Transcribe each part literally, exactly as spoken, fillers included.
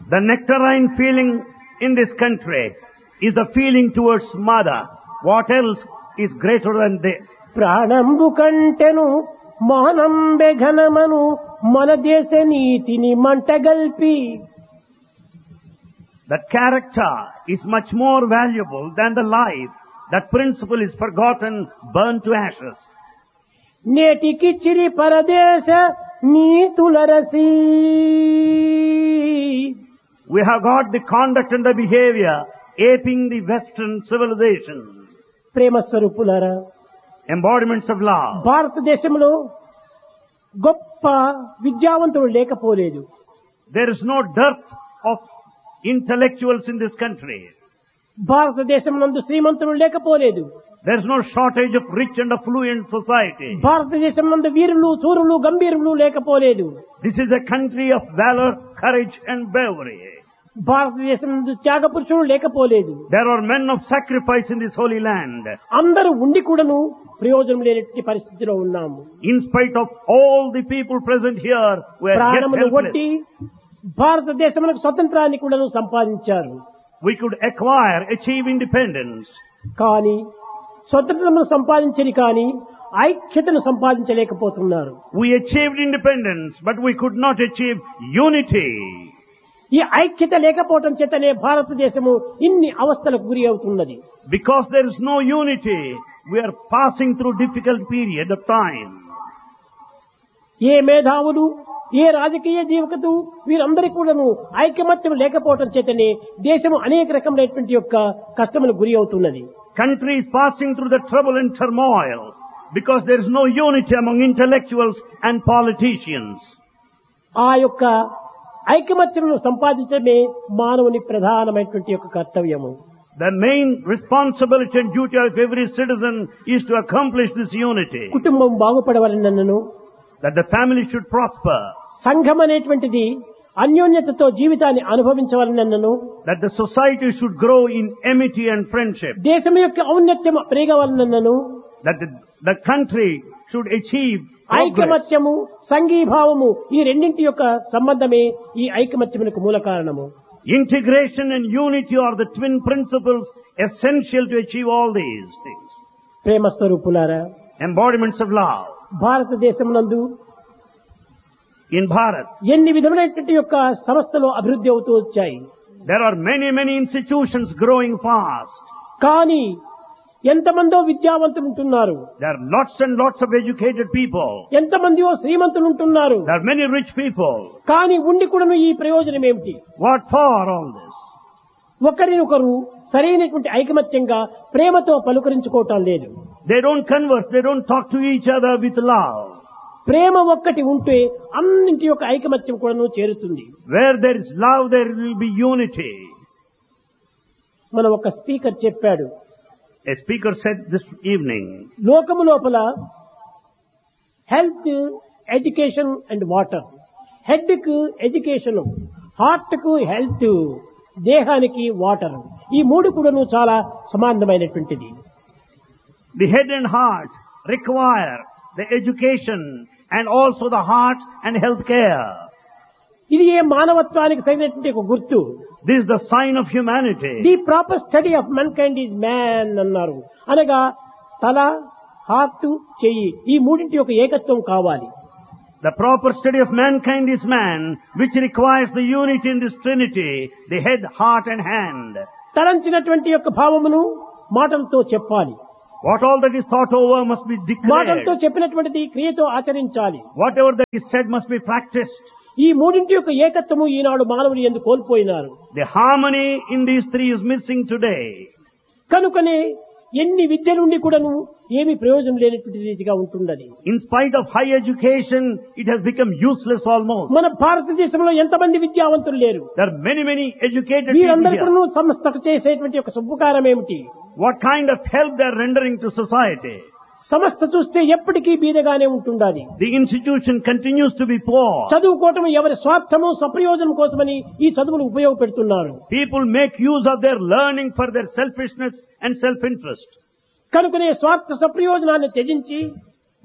The nectarine feeling in this country is the feeling towards mother. What else is greater than this? ప్రాణంబు కంటెను మౌనంబె ఘనమను మన దేశ నీతిని మంటగల్పి. That character is much more valuable than the life. That principle is forgotten, burned to ashes. నేటికి చిరి పరదేశ నీతులరసి. We have got the conduct and the behavior aping the Western civilization. ప్రేమ స్వరూపులారా, Embodiments of love. భారతదేశంలో గొప్ప విద్యావంతులు లేకపోలేదు. There is no dearth of intellectuals in this country. భారతదేశం నందు శ్రీమంతులు లేకపోలేదు. There is no shortage of rich and affluent society. భారతదేశం నందు వీరులు సూరులు గంభీరులు లేకపోలేదు. This is a country of valor, courage and bravery. భారతదేశం నందు త్యాగ పురుషులు లేకపోలేదు. There are men of sacrifice in this holy land. అందరూ ఉండి కూడాను ప్రయోజనం లేనటువంటి పరిస్థితిలో ఉన్నాము. In spite of all the people present here, we are yet ప్రాణములు helpless. ఒట్టి భారతదేశమునకు స్వతంత్రాన్ని కూడాను సంపాదించారు. We could acquire, achieve independence. కానీ స్వతంత్రమును సంపాదించని కానీ ఐక్యతను సంపాదించలేకపోతున్నారు. We achieved independence, but we could not achieve unity. ఈ ఐక్యత లేకపోవటం చేతనే భారతదేశము ఇన్ని అవస్థలకు గురి అవుతున్నది. Because there is no unity, we are passing through difficult period of time. ఏ మేధావులు, ఏ రాజకీయ జీవకత వీరందరికీ కూడాను ఐకమత్యం లేకపోవటం చేతనే దేశము అనేక రకమైనటువంటి యొక్క కష్టములకు గురి అవుతున్నది. Country is passing through the trouble and turmoil because there is no unity among intellectuals and politicians. ఆ యొక్క ఐకమత్యమును సంపాదించడమే మానవుని ప్రధానమైనటువంటి యొక్క కర్తవ్యము. The main responsibility and duty of every citizen is to accomplish this unity. కుటుంబం బాగుపడవలనను, That the family should prosper. సంఘం అనేటువంటిది అన్యోన్యతతో జీవితాన్ని అనుభవించవలనను, That the society should grow in amity and friendship. దేశం యొక్క ఔన్నత్యం పెరగవలనను, That the, the country should achieve progress. ఐకమత్యము సంఘీభావము ఈ రెండింటి యొక్క సంబంధమే ఈ ఐకమత్యమునకు మూల కారణము. Integration and unity are the twin principles essential to achieve all these things. ప్రేమ స్వరూపులారా, Embodiments of love. భారతదేశం నందు In Bharat, ఎన్ని విధములైనటువంటి యొక్క సంస్థలు అభివృద్ధి అవుతూ వచ్చాయి. there are many, many institutions growing fast. కానీ ఎంతమందో విద్యావంతులు ఉంటున్నారు, There are lots and lots of educated people. ఎంతమందియో శ్రీమంతులు ఉంటున్నారు. There are many rich people. కానీ ఉండి కూడా ఈ ప్రయోజనం ఏమిటి? What for all this? ఒకరినొకరు సరైనటువంటి ఐకమత్యంగా ప్రేమతో పలుకరించుకోవటం లేదు. They don't converse, they don't talk to each other with love. ప్రేమ ఒక్కటి ఉంటే అన్నింటి యొక్క ఐకమత్యం కూడా చేరుతుంది. Where there is love, there will be unity. మన ఒక స్పీకర్ చెప్పాడు, A speaker said this evening, లోకము లోపల health, education and water, head కు ఎడ్యుకేషన్, హార్ట్ కు హెల్త్, దేహానికి వాటర్, ఈ మూడు కూడాను చాలా సమానమైనటువంటిది. the head and heart require the education and also the heart and health care. ఇది ఏ మానవత్వానికి సరైనటువంటి ఒక గుర్తు. This is the sign of humanity. The proper study of men kind is man అన్నారు. అనగా తల, హార్ట్, చెయ్యి ఈ మూడింటి యొక్క ఏకత్వం కావాలి. The proper study of mankind is man, which requires the unity in this trinity, the head, heart and hand. తలంచినటువంటి యొక్క భావమును మాటలతో చెప్పాలి. What all that is thought over must be declared. మాటలతో చెప్పినటువంటిది క్రియతో ఆచరించాలి. Whatever that is said must be practiced. ఈ మూడింటి యొక్క ఏకత్వము ఈనాడు మానవులు ఎందుకు కోల్పోయినారు. The harmony in these three is missing today. కనుకనే ఎన్ని విద్యలుండి కూడాను ఏమి ప్రయోజనం లేనటువంటి రీతిగా ఉంటున్నది. In spite of high education, it has become useless almost. మన భారతదేశంలో ఎంతమంది విద్యావంతులు లేరు. There are many, many educated people వీరందరూ here. కూడాను సంస్థకు చేసేటువంటి ఒక ఉపకారం ఏమిటి? What kind of help they are rendering to society? సంస్థ చూస్తే ఎప్పటికీ బీదగానే ఉంటుండాలి. The institution continues to be poor. చదువుకోవటం ఎవరి స్వార్థము స్వప్రయోజనం కోసమని ఈ చదువులు ఉపయోగపెడుతున్నారు. People make use of their learning for their selfishness and self-interest. కనుకనే స్వార్థ స్వప్రయోజనాన్ని త్యజించి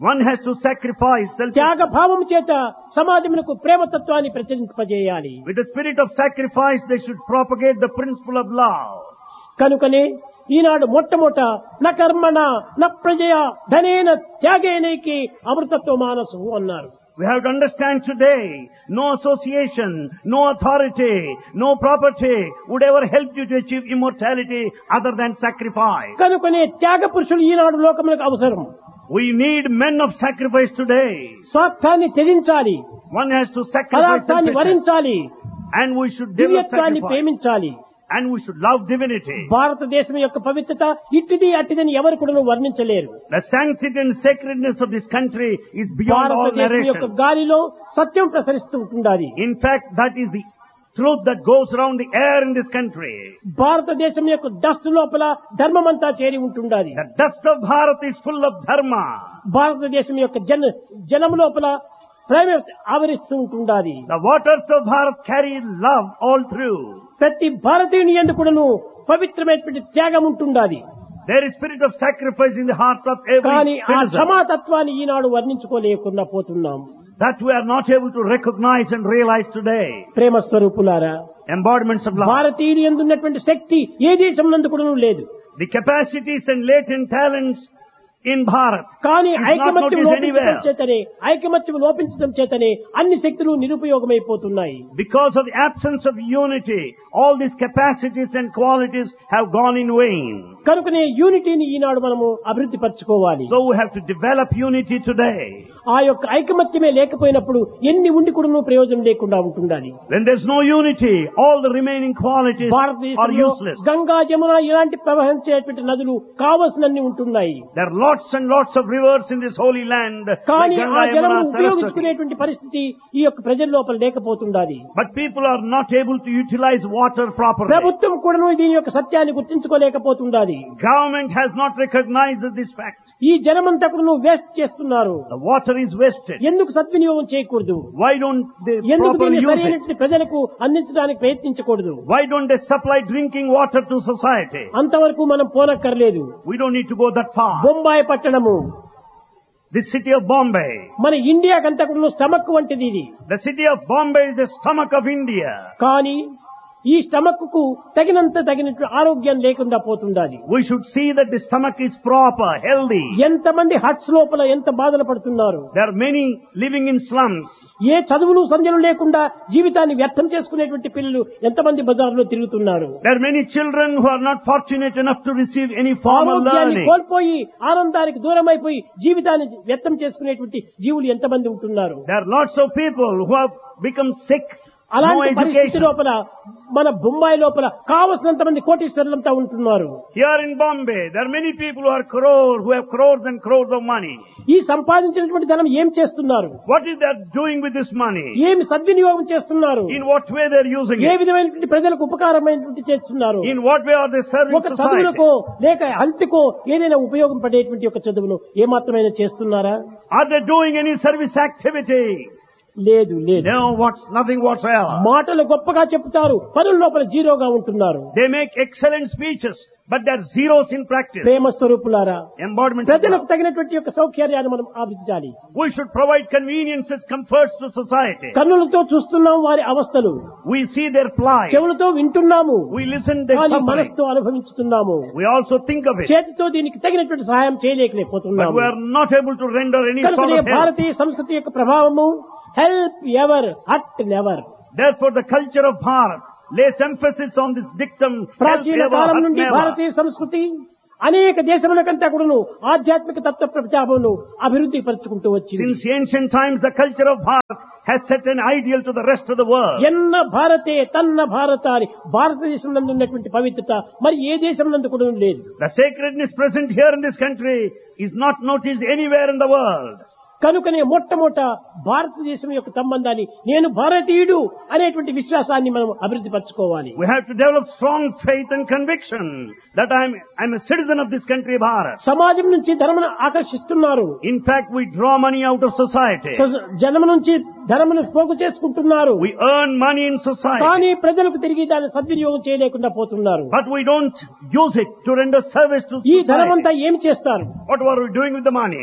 One has to sacrifice self త్యాగ భావం చేత సమాజమునకు ప్రేమతత్వాన్ని ప్రచురింపజేయాలి. with the spirit of sacrifice. They should propagate the principle of love. కనుకనే ఈనాడు మొట్టమొదట న కర్మణ న ప్రజయ ధనేన త్యాగేనైకి అమృతత్వ మానసు అన్నారు. We have to understand today, no association, no authority, no property would ever help you to achieve immortality other than sacrifice. కనుకనే త్యాగ పురుషులు ఈనాడు లోకములకు అవసరం. We need men of sacrifice today. స్వార్థాన్ని త్యజించాలి, One has to sacrifice పదార్థాన్ని selfishness, వరించాలి, and we should develop దివ్యత్వాన్ని sacrifice, ప్రేమించాలి. and we should love divinity. భారతదేశం యొక్క పవిత్రత ఇట్టిది అట్టిదని ఎవరు కూడా వర్ణించలేరు. The sanctity and sacredness of this country is beyond all భారతదేశం యొక్క narration. గాలిలో సత్యం ప్రసరిస్తూ ఉంటుండాలి. In fact, that is the truth that goes around the air in this country. భారతదేశం యొక్క డస్ట్ లోపల ధర్మమంతా చేరి ఉంటుండాలి. The dust of Bharat is full of dharma. భారతదేశం యొక్క జన జలం లోపల ప్రేమ ఆవరిస్తూ ఉంటుండాలి. The waters of Bharat carry love all through. ప్రతి భారతీయుని యందు కూడాను పవిత్రమైనటువంటి త్యాగం ఉంటుండాలి. There is spirit of sacrifice in the heart of కానీ every ఆ citizen. క్షమాతత్వాన్ని ఈనాడు వర్ణించుకోలేకుండా పోతున్నాం. That we are not able to recognize and realize today. ప్రేమ స్వరూపులారా, Embodiments of love. భారతీయుని యందు ఉన్నటువంటి శక్తి ఏ దేశం నందు కూడాను లేదు. The capacities and latent talents in Bharat కానీ is not ఐకమత్యం noticed లోపించడం anywhere. చేతనే ఐకమత్యం లోపించడం చేతనే అన్ని శక్తులు నిరుపయోగమైపోతున్నాయి. Because of the absence of unity, all these capacities and qualities have gone in vain. కనుకనే యూనిటీని ఈనాడు మనము అభివృద్ధి పరచుకోవాలి. So we have to develop unity today. ఆ యొక్క ఐకమత్యమే లేకపోయినప్పుడు ఎన్ని ఉండి కూడా ప్రయోజనం లేకుండా ఉంటుండాలి. When there's no unity, all the remaining qualities are భారతదేశంలో useless. గంగా జమున ఇలాంటి ప్రవహించేటువంటి నదులు కావలసినన్ని ఉంటున్నాయి. There are lots and lots of rivers in this holy land. Like కానీ ఆ Ganga, జలం Yamuna, Saraswati. ఉపయోగించుకునేటువంటి పరిస్థితి ఈ యొక్క ప్రజల లోపల లేకపోతుండాలి. But people are not able to utilize water properly. ప్రభుత్వం కూడా దీని యొక్క సత్యాన్ని గుర్తించుకోలేకపోతుండాలి. Government has not recognized this fact. ఈ జలమంతా కూడా వేస్ట్ చేస్తున్నారు. The water is wasted. ఎందుకు సద్వినియోగం చేయకూడదు? Why don't they ఎందుకు properly దీన్ని use it? సరైనటువంటి ప్రజలకు అందించడానికి ప్రయత్నించకూడదు? Why don't they supply drinking water to society? అంతవరకు మనం పోనక్కర్లేదు. We don't need to go that far. Bombay పట్టణము The city of Bombay. మన ఇండియాకంతా కూడా స్టమక్ వంటిది ఇది. The city of Bombay is the stomach of India. కానీ ఈ స్టమక్ కు తగినంత తగినట్టు ఆరోగ్యం లేకుండా పోతుండాలి. We should see that the stomach is proper, healthy. ఎంతమంది హట్స్ లోపల ఎంత బాధలు పడుతున్నారు. There are many living in slums. ఏ చదువులు సంధ్యలు లేకుండా జీవితాన్ని వ్యర్థం చేసుకునేటువంటి పిల్లలు ఎంతమంది బజార్లో తిరుగుతున్నారు. There are many children who are not fortunate enough to receive any formal ఆరోగ్యాన్ని learning. కోల్పోయి ఆనందానికి దూరం అయిపోయి జీవితాన్ని వ్యర్థం చేసుకునేటువంటి జీవులు ఎంతమంది ఉంటున్నారు. There are lots of people who have become sick. No అలాంటి పరిస్థితి education. లోపల మన బొంబాయి లోపల కావలసినంత మంది కోటీశ్వరులంతా ఉంటున్నారు. Here in Bombay, there are many people who are crores, who have crores and crores of money. ఈ సంపాదించినటువంటి ధనం ఏం చేస్తున్నారు? What is they doing with this money? ఏమి సద్వినియోగం చేస్తున్నారు? In what way they are using A it? విధమైనటువంటి ప్రజలకు ఉపకారమైనటువంటి చేస్తున్నారు? In what way are they serving ఒక society? చదువులకో లేక హెల్త్కో ఏదైనా ఉపయోగం పడేటువంటి ఒక చదువును ఏమాత్రమైనా చేస్తున్నారా? Are they doing any service activity? లేదు లేదు. No, what's nothing whatsoever. మాటలు గొప్పగా చెప్తారు, పనుల లోపల జీరోగా ఉంటున్నారు. They make excellent speeches, but they're zeros in practice. ప్రేమ స్వరూపులారా, Embodiment of ప్రజలకు love. తగినటువంటి యొక్క సౌకర్యాన్ని మనం ఆవించాలి. We should provide conveniences, comforts to society. కన్నులతో చూస్తున్నాం వారి అవస్థలు, We see their plight. చెవులతో వింటున్నాము, We listen their కానీ suffering. మనసుతో అనుభవించుతున్నాము. We also think of it. చేతితో దీనికి తగినటువంటి సహాయం But చేయలేకపోతున్నాము. we are not able to render any sort కనుకనే of help. భారతీయ సంస్కృతి యొక్క ప్రభావము help ever hot never. Therefore, the culture of Bharat lays emphasis on this dictum, help ప్రాచీన ever, కాలం hurt నుండి never. భారతీయ సంస్కృతి అనేక దేశములకంతా కూడాను ఆధ్యాత్మిక తత్వ ప్రచారమును అభివృద్ధి పరుచుకుంటూ వచ్చింది. Since ancient times, the culture of Bharat has set an ideal to the rest of the world. ఎన్న భారతే తన్న భారత అని భారతదేశం నందు ఉన్నటువంటి పవిత్రత మరి ఏ దేశం నందు కూడా లేదు. The sacredness present here in this country is not noticed anywhere in the world. కనుకనే మొట్టమొదట భారతదేశం యొక్క సంబంధాన్ని నేను భారతీయుడు అనేటువంటి విశ్వాసాన్ని మనం అభివృద్ధి పరచుకోవాలి. We have to develop strong faith and conviction that I'm, I'm a citizen of this country, Bharat. సమాజం నుంచి ధనమును ఆకర్షిస్తున్నారు. In fact, we draw money out of society. జనము నుంచి ధనమును పోగు చేసుకుంటున్నారు. We earn money in society. కానీ ప్రజలకు తిరిగి దాన్ని సద్వినియోగం చేయలేకుండా పోతున్నారు. But we don't use it to render service to ఈ society. ధనమంతా ఏమి చేస్తారు? What were we doing with the money?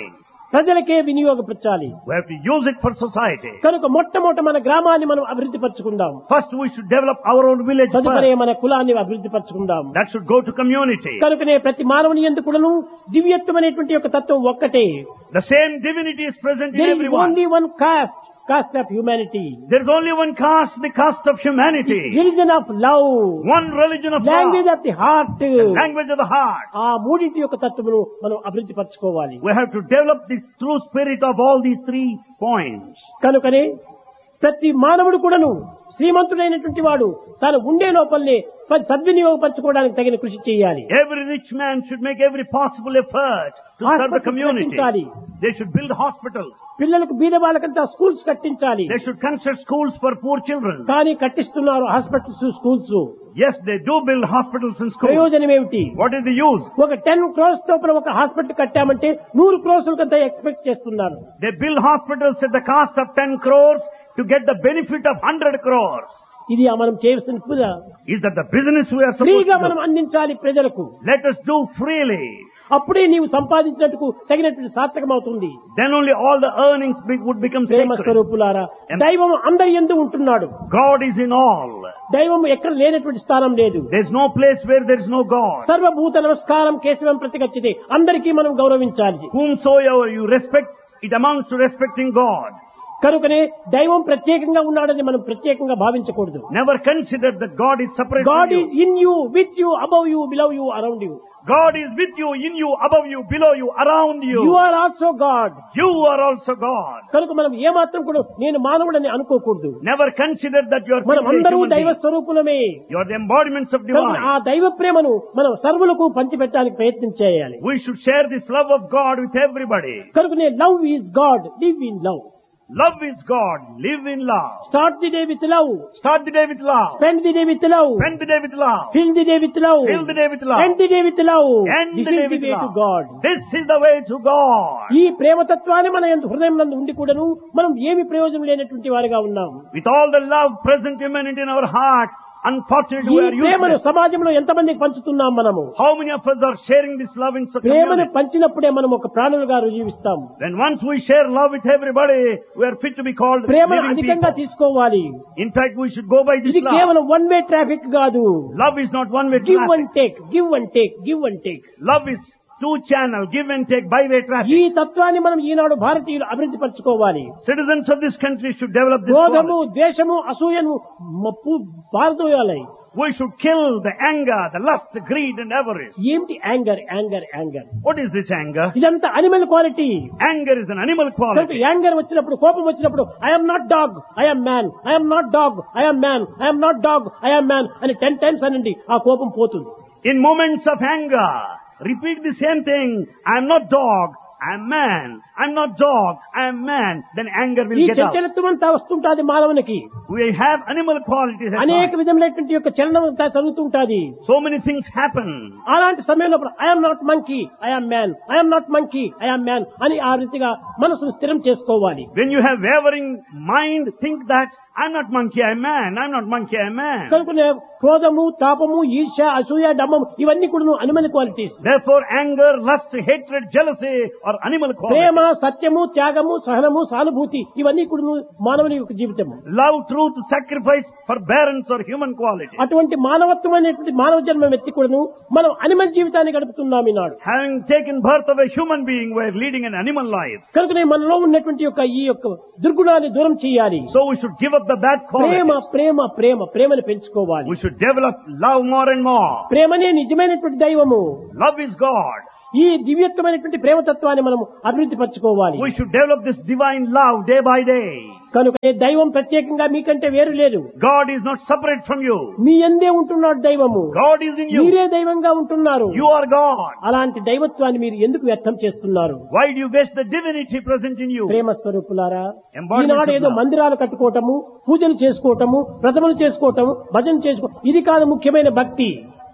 ప్రజలకే వినియోగపరచాలి. We have to use it for society. కనుక మొట్టమొదట మన గ్రామాన్ని మనం అభివృద్ధి పరచుకుందాం. First we should develop our own village తదుపరి first. మన కులాన్ని అభివృద్ధి పరచుకుందాం. That should go to community. కనుకనే ప్రతి మానవుని యందు కూడాను దివ్యత్వమైనటువంటి యొక్క తత్వం ఒక్కటే. The same divinity is present in There is everyone. only one caste, caste of humanity. There is only one caste, the caste of humanity. Religion of love, One religion of language love. of the heart. The language of the heart. ఆ మూడింటి యొక్క తత్వమును మనం అభివృద్ధి పరచుకోవాలి. We have to develop this true spirit of all these three points. కనుకనే ప్రతి మానవుడు కూడాను శ్రీమంతుడైనటువంటి వాడు తాను ఉండే లోపలనే సద్వినియోగపరచుకోవడానికి తగిన కృషి చేయాలి. Every rich man should make every possible effort to serve the Hospitals community. కట్టించాలి. They should build hospitals. పిల్లలకు బీద వాళ్ళకంతా స్కూల్స్ కట్టించాలి. They should construct schools for poor children. కానీ కట్టిస్తున్నారు hospitals, schools. Yes, they do build hospitals and schools. ప్రయోజనం ఏమిటి? What is the use? ఒక ten crores లోపల ఒక హాస్పిటల్ కట్టామంటే నూరు క్రోర్స్ ఎక్స్పెక్ట్ చేస్తున్నారు. They build hospitals at the cost of ten crores to get the benefit of one hundred crores. ఇది మనం చేయవలసిన పూజ. Is that the business we are supposed ఫ్రీగా to మనం do? అందించాలి ప్రజలకు. Let us do freely. అప్పుడే నీవు సంపాదించినట్టుకు తగినటువంటి సార్థకం అవుతుంది. Then only all the earnings be- would become Prema sacred. స్వరూపులారా, దైవం అందరి యందు ఉంటున్నాడు. God is in all. దైవం ఎక్కడ లేనటువంటి స్థానం లేదు. There is no place where there is no God. సర్వభూత నమస్కారం కేశవం ప్రతిగచ్చితే అందరికీ మనం గౌరవించాలి. Whomsoever you respect, it amounts to respecting God. కనుకనే దైవం ప్రత్యేకంగా ఉన్నాడని మనం ప్రత్యేకంగా భావించకూడదు. Never consider that God is separate God from is you. In you, with you, above you, below you, around you. God is with you, in you, above you, below you, around you. You are also God. You are also God. కనుక మనం ఏమాత్రం కూడా నేను మానవుడని అనుకోకూడదు. Never consider that you are మనం simply a అందరూ human దైవ being. స్వరూపులమే. You are the embodiments of కనుక divine. ఆ దైవ ప్రేమను మనం సర్వులకు పంచిపెట్టడానికి ప్రయత్నం చేయాలి. We should share this love of God with everybody. కనుకనే love is God, live in love. Love is God. Live in love. Start the day with love. Start the day with love. Spend the day with love. Spend the day with love. Fill the day with love. Fill the day with love. End the day with love. End this the is day the with way to love. God. This is the way to God. ఈ ప్రేమతత్వాన్ని మన యందు హృదయం నందు ఉండి కూడాను మనం ఏమి ప్రయోజనం లేనటువంటి వారిగా ఉన్నాం. With all the love present humanity in our heart, unfortunately ఈ we are ప్రేమను useless. సమాజంలో ఎంతమందికి పంచుతున్నాం మనము? How many of us are sharing this love in such ప్రేమను community? పంచినప్పుడే మనం ఒక ప్రాణులుగా రుజువిస్తాం. Then once we share love with everybody, we are fit to be called ప్రేమను living అధికంగా people. తీసుకోవాలి. In fact, we should go by this ఇది love. కేవలం one way traffic కాదు. Love is not one way give traffic. And take, give and take, give and take. Love is two channel, give and take, byway ఈ traffic. తత్వాన్ని మనం ఈనాడు భారతీయులు అభివృద్ధి పరచుకోవాలి. Citizens of this country should develop this క్రోధము, quality. ద్వేషము, అసూయను మప్పు పారదోయాలి. We should kill the anger, the lust, the greed and avarice. ఏమిటి anger? Anger anger What is this anger? ఇదంతా animal quality. Anger is an animal కనుక quality. Anger వచ్చినప్పుడు, కోపం వచ్చినప్పుడు I'm not dog, I'm man, I'm not dog, I'm man, I'm not dog, I'm man అని ten times అనండి, ఆ కోపం పోతుంది. In moments of anger, repeat the same thing. I am not dog, I am man. I am not dog, I am man. Then anger will ఈ get out. చంచలత్వం అంతా వస్తుంటాది మానవునికి. We have animal qualities at అనేక heart. విధములైనటువంటి యొక్క చలనం అంతా జరుగుతుంటాది. So many things happen. అలాంటి సమయంలో I'm not monkey, I'm man, I'm not monkey, I'm man అని ఆ రీతిగా మనసును స్థిరం చేసుకోవాలి. When you have wavering mind, think that I'm not monkey, I'm man. I'm not monkey, I'm man. కనుక క్రోధము, తాపము, ఈర్ష్య, అసూయ, డమ్మము ఇవన్నీ కూడా animal qualities. Therefore, anger, lust, hatred, jealousy are animal Prema, qualities. సత్యము, త్యాగము, సహనము, సానుభూతి ఇవన్నీ కూడా మానవుని యొక్క జీవితం. Love, truth, sacrifice, forbearance are human qualities. అటువంటి మానవత్వం అనేటువంటి మానవ జన్మం ఎత్తి కూడాను మనం అనిమల్ జీవితాన్ని గడుపుతున్నాం ఈనాడు. Having taken birth of a human being, we are leading an animal life. కనుకనే మనలో ఉన్నటువంటి యొక్క ఈ యొక్క దుర్గుణాన్ని దూరం చేయాలి. So we should give up the bad Prema qualities. ప్రేమ ప్రేమ ప్రేమని పెంచుకోవాలి. We should develop love more and more. ప్రేమనే నిజమైనటువంటి దైవము. Love is God. ఈ దివ్యత్వమైనటువంటి ప్రేమతత్వాన్ని మనం అభివృద్ధి పరచుకోవాలి. We should develop this divine love day by day. కనుక దైవం ప్రత్యేకంగా మీకంటే వేరు లేదు. God is not separate from you. మీ యందే ఉంటున్నాడు దైవము. God is in you. మీరే దైవంగా ఉంటున్నారు. You are God. అలాంటి దైవత్వాన్ని మీరు ఎందుకు వ్యర్థం చేస్తున్నారు? Why do you waste the divinity present in you? ప్రేమ స్వరూపులారా, Embodiments ఈనాడు of ఏదో love. మందిరాలు కట్టుకోవటము, పూజలు చేసుకోవటము, వ్రతములు చేసుకోవటము, భజన చేసుకో ఇది కాదు ముఖ్యమైన భక్తి.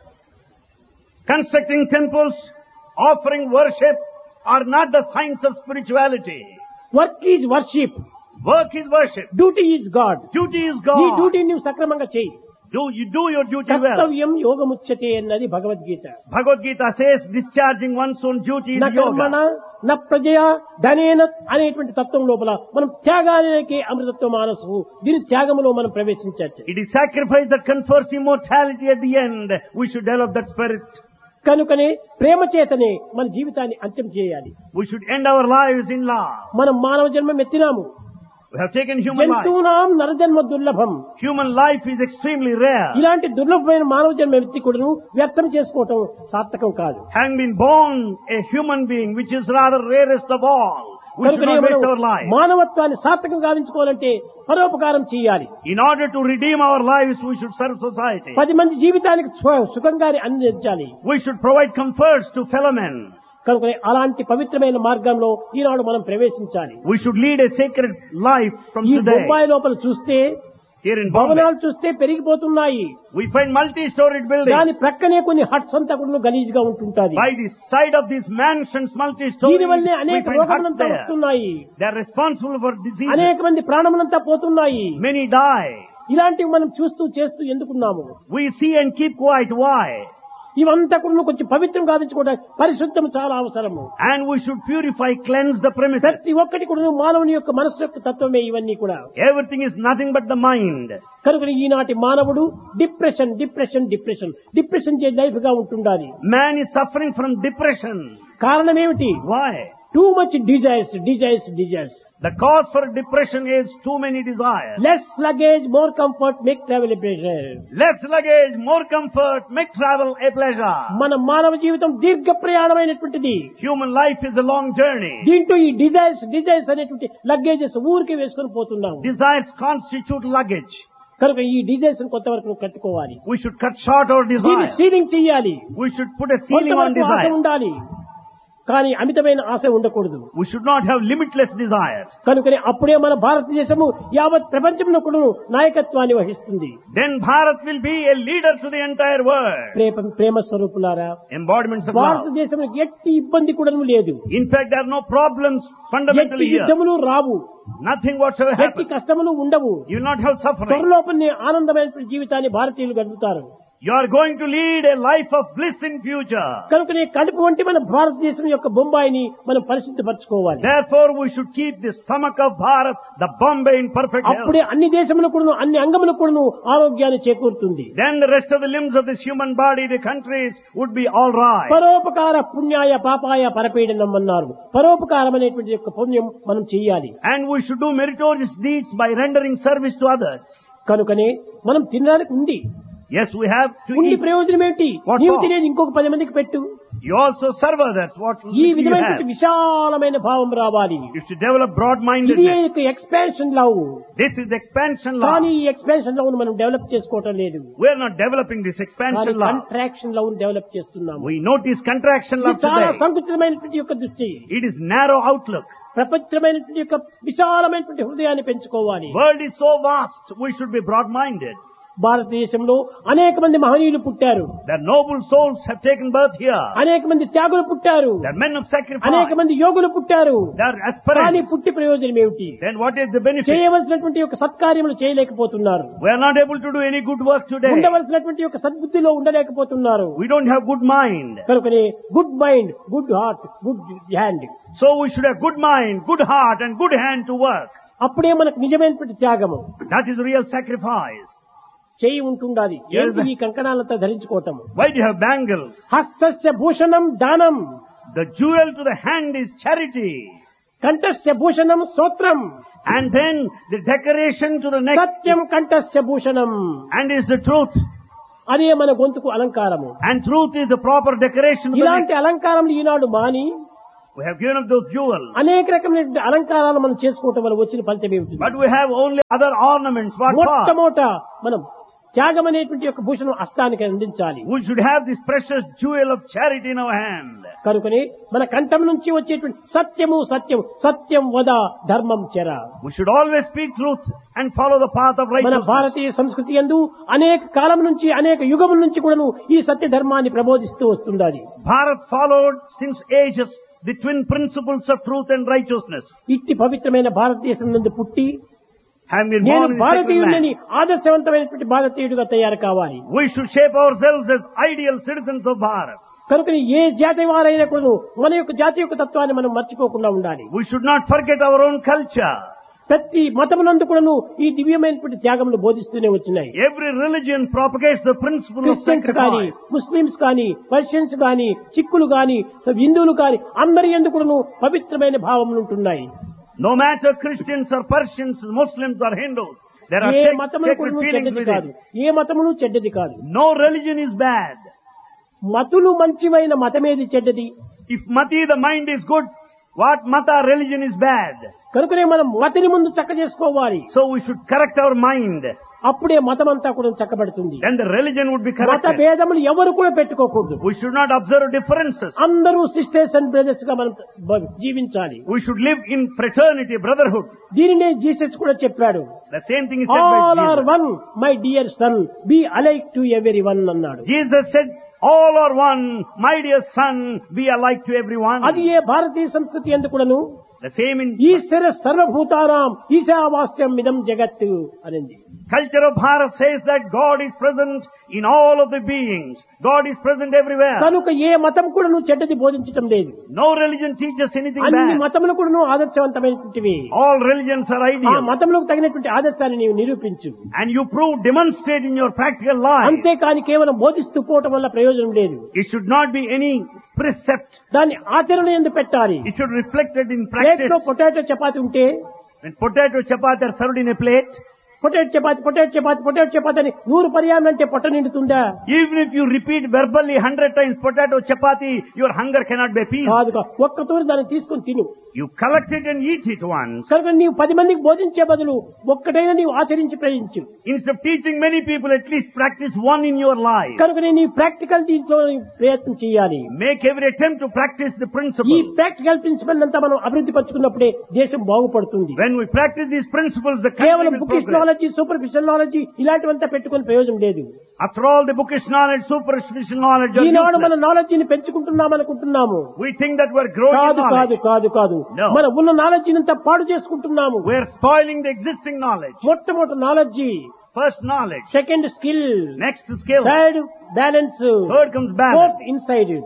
Constructing temples, offering worship are not the signs of spirituality. Work is worship, Work is worship. Duty is God. Duty is ఈ God. డ్యూటీని నువ్వు సక్రమంగా చేయి. Do you do your duty well? కర్తవ్యం యోగముచ్యతే అన్నది Bhagavad Gita. Bhagavad Gita says discharging one's own duty is న కర్మణ yoga. న ప్రజయా ధనేన అనేటువంటి తత్వం లోపల మనం త్యాగానికి అమృతత్వ మానసు దీని త్యాగంలో మనం ప్రవేశించచ్చు. It is sacrifice that confers immortality at the end. We should develop that spirit. కనుకనే ప్రేమ చేతనే మన జీవితాన్ని అంత్యం చేయాలి. We should end our lives in love. మనం మానవ జన్మం ఎత్తినాము. We have taken human life. జంతువునాం నరజన్మ దుర్లభం. Human life is extremely rare. ఇలాంటి దుర్లభమైన మానవ జన్మ ఎత్తి కూడాను వ్యర్థం చేసుకోవటం సార్థకం కాదు. Having been born a human being, which is rather rarest of all, we should కనుకనే not waste our మనం life. మానవత్వాన్ని సార్థకం గావించుకోవాలంటే పరోపకారం చేయాలి. In order to redeem our lives, we should serve society. పది మంది జీవితానికి సు- సుఖంగానే అందించాలి. We should provide comforts to fellow men. కనుక అలాంటి పవిత్రమైన మార్గంలో ఈనాడు మనం ప్రవేశించాలి. We should lead a sacred life from ఈ today. బొంబాయి లోపల చూస్తే Here in Bombay, భవనాలు చూస్తే పెరిగిపోతున్నాయి. we find multi-storied buildings. దాని ప్రక్కనే కొన్ని హట్స్ అంతా కూడా గలీజ్గా ఉంటుంటాది. By the side of these mansions, multi-storied, దీని వల్లే we అనేక find huts రోగములంతా there. వస్తున్నాయి. They are responsible for diseases. అనేక మంది ప్రాణములంతా పోతున్నాయి. Many die. ఇలాంటివి మనం చూస్తూ చేస్తూ ఎందుకున్నాము? We see and keep quiet. Why? ఇవంతా కూడా కొంచెం పవిత్రం గావించుకోవడానికి పరిశుద్ధం చాలా అవసరము. And we should purify, cleanse the premises. ప్రతి ఒక్కటి కూడా మానవుని యొక్క మనస్సు యొక్క తత్వమే ఇవన్నీ కూడా. Everything is nothing but the mind. కనుక ఈనాటి మానవుడు డిప్రెషన్ డిప్రెషన్ డిప్రెషన్ డిప్రెషన్ చే లైఫ్ గా ఉంటుండాలి. Man is suffering from depression. కారణం ఏమిటి? Why? Too much desires desires desires. The cause for depression is too many desires. Less luggage more comfort make travel a pleasure. Less luggage, more comfort, make travel a pleasure. మన మానవ జీవితం దీర్ఘ ప్రయాణమైనటువంటిది. Human life is a long journey. దీంట్లో ఈ desires desires అనేటువంటి luggages ఊరికి వేసుకొని పోతున్నాం. Desires constitute luggage. కనుక ఈ డిజైర్స్ కొంతవరకు కట్టుకోవాలి. We should cut short our దీన్ని desires. సీలింగ్ చేయాలి. We should put a ceiling on కొంతవరకు ఆశ desire. ఉండాలి, కానీ అమితమైన ఆశ ఉండకూడదు. We should not have limitless desires. కనుకనే అప్పుడే మన భారతదేశము యావత్ ప్రపంచంలో కూడా నాయకత్వాన్ని వహిస్తుంది. Then Bharat will be a leader to the entire world. ప్రేమ ప్రేమ స్వరూపులారా, Embodiments of love. భారతదేశంలో ఎట్టి ఇబ్బంది కూడా లేదు. In fact, there are no problems ఎట్టి fundamentally here. యుద్ధములు Rao, Nothing whatsoever ఎట్టి happens. కష్టములు ఉండవు. You will not have suffering. త్వరలోపనే ఆనందమైన జీవితాన్ని భారతీయులు గడుపుతారు. You are going to lead a life of bliss in future. కనుకనే కడుపు వంటి మన భారతదేశం యొక్క బొంబాయిని మనం పరిశుద్ధపరచుకోవాలి. Therefore, we should keep the stomach of Bharat, the Bombay, in perfect health. అప్పుడే అన్ని దేశములకు కూడా అన్ని అంగములకు కూడా ఆరోగ్యాన్ని చేకూరుతుంది. Then the rest of the limbs of this human body, the countries, would be all right. పరోపకార పుణ్యాయ పాపాయ పరపీడనం అన్నారు. పరోపకారం అనేటువంటి యొక్క పుణ్యం మనం చెయ్యాలి. And we should do meritorious deeds by rendering service to others. కనుకనే మనం తినడానికి ఉంది. Yes, we have to ఉండి eat. ప్రయోజనం ఏంటి? What నీవు for? తినేది ఇంకొక పది మందికి పెట్టు. You also serve others. What ఈ you విధమైన have. విశాలమైన భావం రావాలి. You should develop ఇది broad-mindedness. Expansion love. This is expansion law. కానీ ఈ ఎక్స్పాన్షన్ లవ్ మనం డెవలప్ చేసుకోవటం లేదు. We are not developing this expansion law. Contraction love develop చేస్తున్నాము. We notice contraction law ఇది చాలా today. సంకుచితమైనటువంటి యొక్క దృష్టి. It is narrow outlook. ప్రపంచమైనటువంటి యొక్క విశాలమైనటువంటి హృదయాన్ని పెంచుకోవాలి. World is so vast, we should be broad-minded. భారతదేశంలో అనేక మంది మహనీయులు పుట్టారు. The noble souls have taken birth here. అనేక మంది త్యాగులు పుట్టారు. The men of sacrifice. అనేక మంది యోగులు పుట్టారు. They are కానీ aspirants. పుట్టి ప్రయోజనం ఏమిటి? Then what is the benefit? చేయవలసినటువంటి యొక్క సత్కార్యములు చేయలేకపోతున్నారు. We are not able to do any good work today. ఉండవలసినటువంటి యొక్క సద్బుద్ధిలో ఉండలేకపోతున్నారు. We don't have good mind. కనుకనే good mind, good heart, good hand. So we should have good mind, good heart and good hand to work. అప్పుడే మనకు నిజమైనటువంటి త్యాగము. That is real sacrifice. చేయి ఉంటుండాలి. ఏంటి ఈ కంకణాలతో ధరించుకోవటం? Why do you have bangles? హస్తస్య Bhushanam దానం, The jewel to the hand is charity. కంఠస్య Bhushanam స్తోత్రం, And then the decoration to the neck Satyam కంఠస్య Bhushanam. and is the truth. అదే మన గొంతుకు అలంకారము. And truth is the proper decoration to the ఇలాంటి neck. అలంకారములు ఈనాడు మాని We have given up those jewels. అనేక రకమైనటువంటి అలంకారాలు మనం చేసుకోవటం వల్ల వచ్చిన ఫలితం ఏమిటి? But we have only other ornaments. What for? మొట్టమొదట మనం త్యాగం అనేటువంటి యొక్క భూషణం హస్తానికి అందించాలి. We should have this precious jewel of charity in our hand. కనుకనే మన కంఠం నుంచి వచ్చేటువంటి సత్యము సత్యం సత్యం వద ధర్మం చెర. We should always speak truth and follow the path of మన righteousness. భారతీయ సంస్కృతి యందు అనేక కాలం నుంచి అనేక యుగముల నుంచి కూడాను ఈ సత్య ధర్మాన్ని ప్రబోధిస్తూ వస్తున్నది. Bharat followed since ages the twin principles of truth and righteousness. ఇట్టి పవిత్రమైన భారతదేశం నుండి పుట్టి Have been నేను born in the secular భారతీయుడిని land. ఆదర్శవంతమైనటువంటి భారతీయుడిగా తయారు కావాలి. We should shape ourselves as ideal citizens of Bharat. కనుక ఏ జాతి వారైనా కూడా మన యొక్క జాతి యొక్క తత్వాన్ని మనం మర్చిపోకుండా ఉండాలి. We should not forget our own culture. ప్రతి మతమునందు కూడాను ఈ దివ్యమైనటువంటి త్యాగములు బోధిస్తూనే వచ్చినాయి. Every religion propagates the principle of Christians కానీ, sacrifice. ముస్లిమ్స్ కానీ, పర్షియన్స్ కానీ, సిక్కులు కానీ, హిందువులు కానీ అందరి యందు కూడాను పవిత్రమైన భావములు ఉంటున్నాయి. No matter Christians or Persians, Muslims or Hindus, there are A sacred మతములు sacred కూడాను feelings చెడ్డది కాదు, within. ఏ మతమును చెడ్డది కాదు. No religion is bad. మతులు మంచివైన మతమేది చెడ్డది. If mati, the mind is good, what mata religion is bad? కనుకనే మనం మతిని ముందు చక్క చేసుకోవాలి. So we should correct our mind. అప్పుడే మతం అంతా కూడా చక్కబడుతుంది. Then the religion would be మత corrected. భేదములు ఎవరు కూడా పెట్టుకోకూడదు. We should not observe differences. అందరూ సిస్టర్స్ అండ్ బ్రదర్స్ గా మనం బ- జీవించాలి. We should live in fraternity, brotherhood. దీనినే జీసస్ కూడా చెప్పాడు. The same thing is said all by are Jesus. One my dear son B alike to every one అన్నాడు. Jesus said, all are one, my dear son, be alike to everyone. అది ఏ భారతీయ సంస్కృతి ఎందుకు కూడాను The same in ఈశ్వర సర్వభూతానాం ఈశావాస్యం ఇదం జగత్ అనింది. culture of Bharat says that God is present in all of the beings. God is present everywhere. కనుక ఏ మతం కూడాను చెడ్డది బోధించటం లేదు. No religion teaches anything అన్ని bad. మతములు కూడాను ఆదర్శవంతమైనటువంటివి. All religions are ఆ ideal. మతములకు తగినటువంటి ఆదర్శాన్ని నీవు నిరూపించు. And you prove, demonstrate in your practical life. అంతేకాని కేవలం బోధిస్తూ పోవటం వల్ల ప్రయోజనం లేదు. It should not be any precept. దాన్ని ఆచరణ ఎందు పెట్టాలి. It should reflect it in plate practice. లో పొటాటో చపాతి ఉంటే When potato chapati are served in a plate, potato chapati potato chapati potato chapati అని నూరు పర్యాయం అంటే పొట్ట నిండుతుందా? even if you repeat verbally hundred times potato chapati, your hunger cannot be appeased. కాదుగా ఒక్క తూరి దాన్ని తీసుకొని తిను. You collect it and eat it once. కనుక నీవు పది మందికి బోధించే బదులు ఒక్కటైనా నీవు ఆచరించి ప్రయోగించు. Instead of teaching many people, at least practice one in your life. కనుక నీ ప్రాక్టికల్ దీంట్లో ప్రయత్నం చేయాలి. Make every attempt to practice the ఈ principle. ప్రాక్టికల్ ప్రిన్సిపల్ అంతా మనం అభివృద్ధి పరుచుకున్నప్పుడే దేశం బాగుపడుతుంది. When we practice these principles, the country కేవలం will bookish progress. Knowledge superficial knowledge ఇలాంటివంతా పెట్టుకుని ప్రయోజనం లేదు. After all, the bookish knowledge, superficial knowledge are ఈనాడు మన useless. నాలెడ్జిని పెంచుకుంటున్నాం అనుకుంటున్నాము. We think that we're growing in కాదు కాదు knowledge. కాదు కాదు No. మన ఉన్న నాలెడ్జిని అంతా పాడు చేసుకుంటున్నాము. We're spoiling the existing knowledge. మొట్టమొదటి knowledge, First knowledge, second skill, next skill, third balance, third comes fourth balance, inside,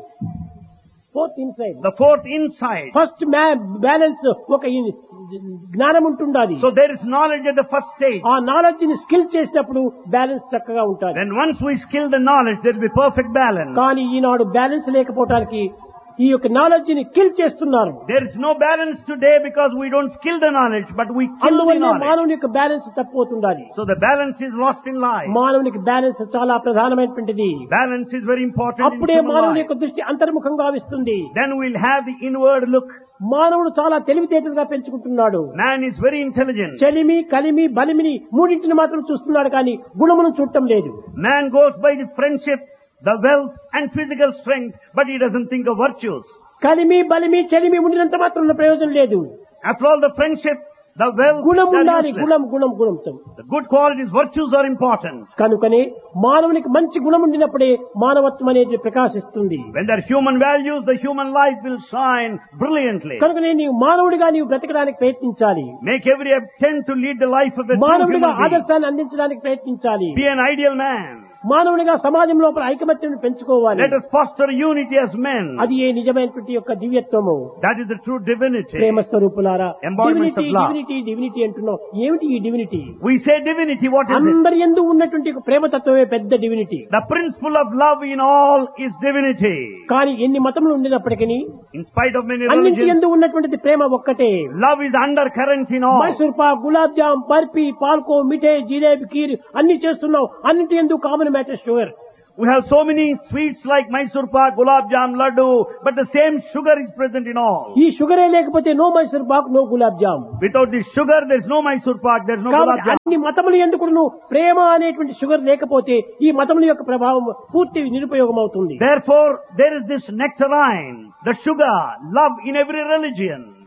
fourth inside, the fourth insight. First balance ఒక ఇన్- జ్ఞానం ఉంటుండాలి. So there is knowledge at the first stage. ఆ knowledge ని skill చేసినప్పుడు balance చక్కగా ఉంటుంది. Then once we skill the knowledge, there will be perfect balance. కానీ ఈనాడు balance లేకపోవటానికి ఈ యొక్క నాలెడ్జ్ ని కిల్ చేస్తున్నారు. There is no balance today because we don't skill the knowledge, but we kill the అందువల్ల knowledge. మానవుని యొక్క balance తప్పిపోతుండాలి. So the balance is lost in life. మానవునికి balance చాలా ప్రధానమైనటువంటిది. Balance is very important in అప్పుడే human మానవుని life. యొక్క దృష్టి అంతర్ముఖంగా విస్తుంది. Then we'll have the inward look. మానవుడు చాలా తెలివితేటలుగా పెంచుకుంటున్నాడు. Man is very intelligent. చలిమి కలిమి బలిమిని మూడింటిని మాత్రం చూస్తున్నాడు కానీ గుణమును చూడటం లేదు. Man goes by the friendship, the wealth and physical strength, but he doesn't think of virtues. కలిమి బలిమి చలిమి ఉండినంత మాత్రం ప్రయోజనం లేదు. After all, the friendship, the wealth, గుణం they are ఉండాలి. useless. గుణం గుణం గుణం The good qualities, virtues are important. కనుకనే మానవునికి మంచి గుణం ఉండినప్పుడే మానవత్వం అనేది ప్రకాశిస్తుంది. When there are human values, the human life will shine brilliantly. కనుకనే నీవు మానవుడిగా నీవు బ్రతకడానికి ప్రయత్నించాలి. Make every attempt to lead the life of a true మానవుడిగా human being. ఆదర్శాన్ని అందించడానికి ప్రయత్నించాలి. Be an ideal man. మానవుడిగా సమాజం లోపల ఐకమత్యం పెంచుకోవాలి. Let us foster unity as men. అది ఏ నిజమైనటువంటి యొక్క దివ్యత్వము. That is the true divinity. ప్రేమ స్వరూపులారా, Embodiments divinity of love. Divinity divinity అంటున్నాం. ఏమిటి ఈ divinity? We say divinity, what is it? అందరి యందు ఉన్నటువంటి ఒక ప్రేమతత్వమే పెద్ద divinity. The principle of love in all is divinity. కానీ ఎన్ని మతములు ఉండినప్పటికీ In spite of many అన్నింటి religions, యందు ఉన్నటువంటిది ప్రేమ ఒక్కటే. love is undercurrent in all. Mysore Pak, gulab jam, barfi, పాల్కో, మిఠాయి, జిలేబీ, కీర్ అన్ని చేస్తున్నాం. అన్నింటి యందు common matter sugar. We have so many sweets like Mysore pak, gulab jam, laddu, but the same sugar is present in all. ఈ షుగరే లేకపోతే no Mysore Pak, no gulab jam. Without this sugar, there is no Mysore pak, there is no కాబట్టి gulab jam. అన్ని మతములు ఎందుకు ప్రేమ అనేటువంటి sugar లేకపోతే ఈ మతముల యొక్క ప్రభావం పూర్తి నిరుపయోగం అవుతుంది. Therefore, there is this nectarine, the sugar, love in every religion.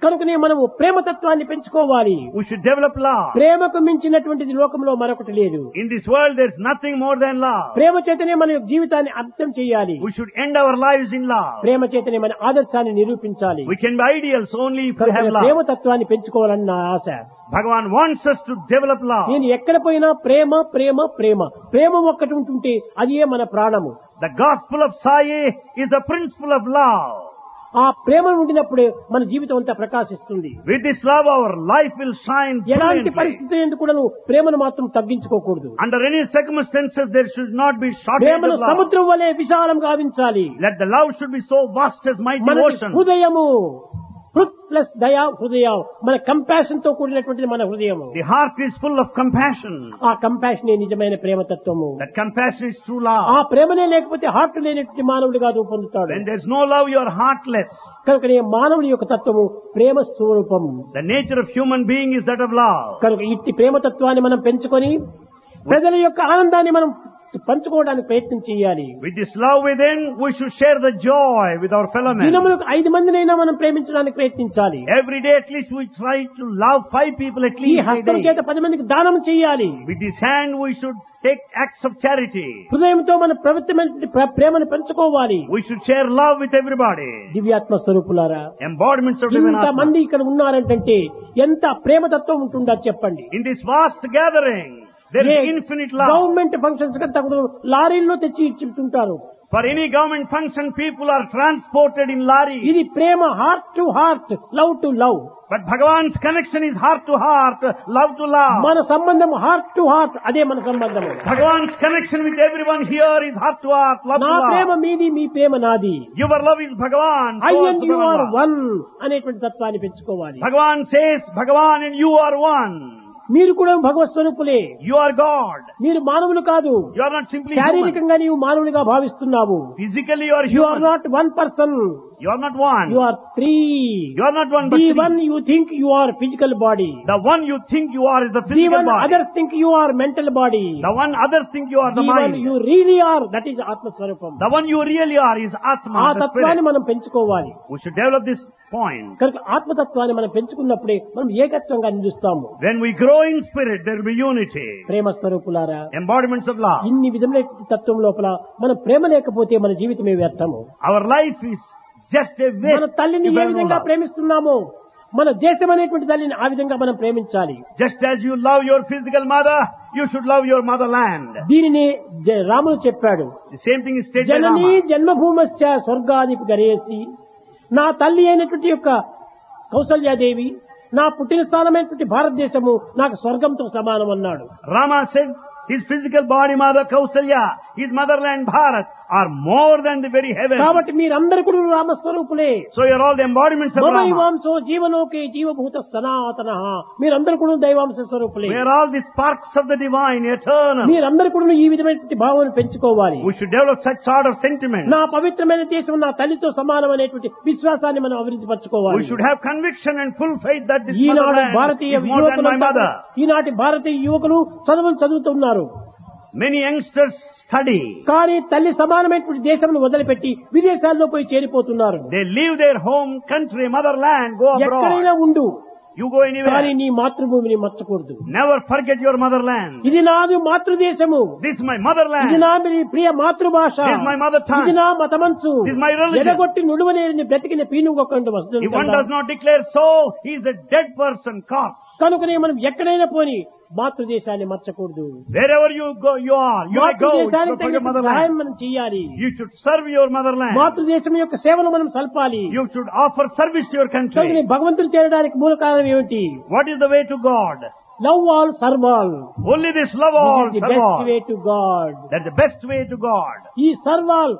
కనుకనే మనము ప్రేమతత్వాన్ని పెంచుకోవాలి. We should develop love. ప్రేమకు మించినటువంటిది లోకంలో మరొకటి లేదు. In this world there is nothing more than love. ప్రేమ చేతనే మన యొక్క జీవితాన్ని అర్థం చేయాలి. We should end our lives in love. ప్రేమ చేతనే మన ఆదర్శాన్ని నిరూపించాలి. We can be ideals only if we have love. ప్రేమతత్వాన్ని పెంచుకోవాలని నా ఆశ. Bhagavan wants us to develop love. నేను ఎక్కడ పోయినా ప్రేమ ప్రేమ ప్రేమ ప్రేమ ఒక్కటి ఉంటుంటే అదే మన ప్రాణము. The gospel of Sai is the principle of love. ఆ ప్రేమ ఉండినప్పుడే మన జీవితం అంతా ప్రకాశిస్తుంది. With this love our life will shine ఎలాంటి brilliantly. పరిస్థితి ఎందుకు కూడా ప్రేమను మాత్రం తగ్గించుకోకూడదు. Under any circumstances there should not be shortage ప్రేమను of love. సముద్రం వలె విశాలం గావించాలి. Let the love should be so vast as mighty మన ocean. హృదయము హృత్ ప్లస్ దయా హృదయం మన కంపాషన్ తో కూడినటువంటిది మన హృదయము. The heart is full of compassion. ఆ కంపాషనే నిజమైన ప్రేమతత్వము. That compassion is true ఆ love. ప్రేమనే లేకపోతే హార్ట్ లేనటువంటి మానవుడిగా రూపొందుతాడు. When there is no love you are heartless. కనుకనే మానవుడి యొక్క తత్వము ప్రేమ స్వరూపం. The nature of human being is that of love. కనుక ఇట్టి ప్రేమతత్వాన్ని మనం పెంచుకొని ప్రజల యొక్క ఆనందాన్ని మనం పంచుకోవడానికి ప్రయత్నం చేయాలి. With this love within, we should share the joy with our fellow men. దినములకు ఐదు మందినైనా మనం ప్రేమించడానికి ప్రయత్నించాలి. Every day at least we try to love five people at ఈ least a హస్తం day. చేత పది మందికి దానం చేయాలి. With this hand we should take acts of charity. హృదయంతో మన ప్రవృత్తిమైన ప్రేమను పెంచుకోవాలి. We should share love with everybody. దివ్యాత్మ స్వరూపులారా, Embodiments of divine ఇంత Atma. మంది ఇక్కడ ఉన్నారంటే ఎంత ప్రేమతత్వం ఉంటుందో చెప్పండి. In this vast gathering, there is infinite love. Government functions కంటే లారీల్లో తెచ్చి ఇచ్చుంటారు. For any government function, people are transported in lorry. ఇది ప్రేమ heart to heart, love to love. But Bhagavan's connection is heart to heart, love to love. మన సంబంధం heart to heart, అదే మన సంబంధం. Bhagavan's connection with everyone here is heart to heart, love నా to Prema love. మీది, మీ ప్రేమ నాది. Your love is Bhagavan. I so and also you are Bhagavan. One అనేటువంటి తత్వాన్ని పెంచుకోవాలి. Bhagavan says, Bhagavan and you are one. మీరు కూడా భగవత్ స్వరూపులే. You are God. మీరు మానవులు కాదు. You are not simply human. శారీరకంగా నీవు మానవునిగా భావిస్తున్నావు. Physically you are you are human. Not one person, You are not one. You are three. You are not one but the three. One you think you are physical body. The one you think you are is the the physical one body. Others think you are mental body. The one others think you are the the one mind. You really are, that is ఆత్మస్వరూపం. The one you really are is ఆ Atma, the తత్వాన్ని spirit. మనం పెంచుకోవాలి. We should develop this point. కనుక ఆత్మతత్వాన్ని మనం పెంచుకున్నప్పుడే మనం ఏకత్వంగా నిలుస్తాము. When we grow in spirit, there will be unity. ప్రేమ స్వరూపులారా, Embodiments of love. ఇన్ని విధముల తత్వం లోపల మన ప్రేమ లేకపోతే మన జీవితమే వ్యర్థము. Our life is just a మన waste. తల్లిని if A there is no విధంగా love. ప్రేమిస్తున్నామో మన దేశం అనేటువంటి తల్లిని ఆ విధంగా మనం ప్రేమించాలి. Just as you love your physical mother, you should love your motherland. దీనిని జ- రాముడు చెప్పాడు. The same thing is stated by Janani Rama. జన్మభూమశ్చ స్వర్గాధిప గరేసి, నా తల్లి అయినటువంటి యొక్క కౌసల్యాదేవి, నా పుట్టిన స్థానమైనటువంటి భారతదేశము నాకు స్వర్గంతో సమానం అన్నాడు. Rama said his physical body mother Kausalya, his motherland Bharat are more than the very heaven. కాబట్టి మీరందరూ కూడా రామస్వరూపులే. So you are all the embodiments of Rama. దైవాంశో జీవలోకే జీవభూత సనాతన, మీరందరూ కూడా దైవాంశ స్వరూపులే. We are all the sparks of the divine, eternal. మీరందరూ కూడా ఈ విధమైనటువంటి భావన పెంచుకోవాలి. We should develop such sort of sentiment. నా పవిత్రమైన దేశం నా తల్లితో సమానం అనేటువంటి విశ్వాసాన్ని మనం అభివృద్ధి We పరచుకోవాలి. should have conviction and full faith that this Eenadu motherland Bharatiya is more than my యువకులు, mother. ఈనాటి భారతీయ యువకులు చదువులు చదువుతున్నారు. Many youngsters study. కానీ తల్లి సమానమైనటువంటి దేశంను వదిలిపెట్టి విదేశాల్లో పోయి చేరిపోతున్నారు. They leave their home country, motherland, go ఎక్కడైనా abroad. ఉండు, You go కానీ anywhere. నీ మాతృభూమిని మర్చకూడదు. Never forget your motherland. ఇది నాది మాతృదేశము, This is my ఇది motherland. నా ప్రియ మాతృభాష, This is my mother tongue. ఇది నా మతమంచు. This is my religion. ఎడగొట్టి నుడువనేని బ్రతికిన పీనుగొక్కండు If one వస్తుంది. does not declare so, he is a dead person, corpse. కనుకనే మనం ఎక్కడైనా పోని మాతృదేశాన్ని మర్చకూడదు. Wherever you go, you are. You may go. You మాతృదేశానికి should forget తగిన సహాయం motherland. మనం చేయాలి. You should serve your motherland. మాతృదేశం యొక్క సేవలు మనం సల్పాలి. You should offer service to your కనుక country. భగవంతుడు చేరడానికి మూల కారణం ఏమిటి? What is the way to God? Love all serve all. Only this love all, the serve best all. Way to God. That's the best way to God. ఈ serve all,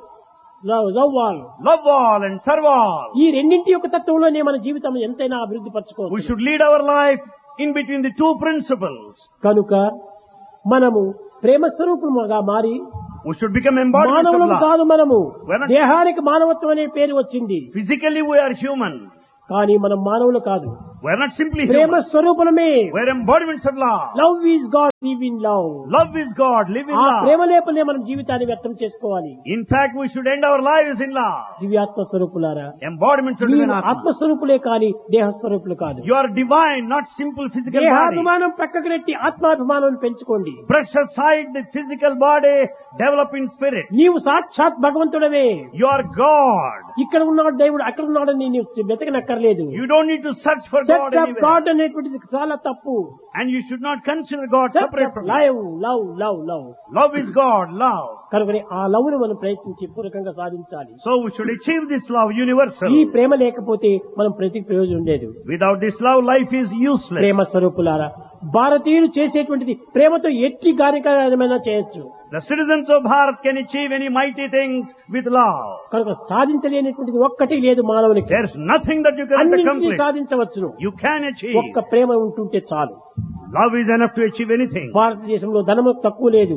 love all, Love all and serve all. ఈ రెండింటి యొక్క తత్వంలోనే మన జీవితం ఎంతైనా అభివృద్ధి We పరచుకోవచ్చు. should lead our life in between the two principles. కనుక మనము ప్రేమ స్వరూపముగా మారి We should become embodiments of మానవులం love. కాదు, మనము We're not- దేహానికి మానవత్వం అనే పేరు వచ్చింది, Physically we are human. కానీ మనం మానవులు కాదు. We are not simply Prema human. స్వరూపమే. We are embodiments of love. Love is God, live in love. Love is God. Live in ఆ love. ప్రేమ లేపలే మనం జీవితాన్ని వ్యక్తం చేసుకోవాలి. In fact, we should end our lives in love. దివ్యాత్మ స్వరూపులారా, Embodiments of మీరు divine Atma. ఆత్మస్వరూపులే కాని దేహస్వరూపులు కాదు. You are divine, not simple physical body. దేహాభిమానం పక్కకు నెట్టి ఆత్మాభిమానం పెంచుకోండి. Brush aside the physical body, develop in spirit. నీవు సాక్షాత్ భగవంతుడవే. You are God. ఇక్కడ ఉన్నాడు దేవుడు, అక్కడ ఉన్నాడని నీవు వెతకనక్కర్లేదు. You don't need to search for God search of anywhere. God అనేటువంటిది చాలా తప్పు. And you should not consider God search separate of from you. Love love love love. Love is God, love. కనుక ఆ లవ్ ను మనం ప్రయత్నించి పూర్వకంగా సాధించాలి. So we should achieve this love universal. ఈ ప్రేమ లేకపోతే మనం ప్రతి ప్రయోజనం లేదు. Without this love, life is useless. ప్రేమ స్వరూపులారా, భారతీయులు చేసేటువంటిది ప్రేమతో ఎట్టి కార్యక్రమమైనా చేయొచ్చు. The citizens of Bharat can achieve any mighty things with love. కనుక సాధించలేనటువంటిది ఒక్కటి లేదు మానవునికి. There's nothing that you cannot అన్నింటినీ accomplish. సాధించవచ్చును. You can achieve. ఒక్క ప్రేమ ఉంటుంటే చాలు. Love is enough to achieve anything. భారతదేశంలో ధనములకు తక్కువ లేదు,